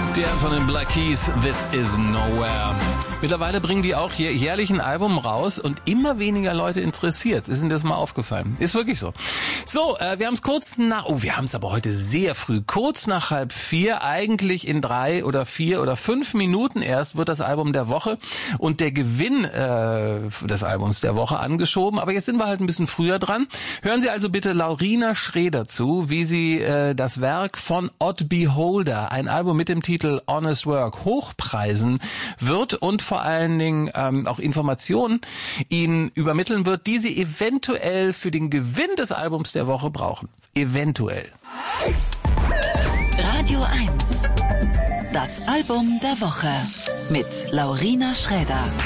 Der von den Black Keys, This Is Nowhere. Mittlerweile bringen die auch hier jährlich ein Album raus und immer weniger Leute interessiert. Ist Ihnen das mal aufgefallen? Ist wirklich so. So, wir haben es wir haben es aber heute sehr früh, kurz nach 3:30, eigentlich in 3 oder 4 oder 5 Minuten erst wird das Album der Woche und der Gewinn des Albums der Woche angeschoben. Aber jetzt sind wir halt ein bisschen früher dran. Hören Sie also bitte Laurina Schraeder zu, wie sie das Werk von Odd Beholder, ein Album mit dem Titel Honest Work, hochpreisen wird und vor allen Dingen auch Informationen Ihnen übermitteln wird, die Sie eventuell für den Gewinn des Albums der Woche brauchen. Eventuell. Radio 1. Das Album der Woche mit Laurina Schraeder.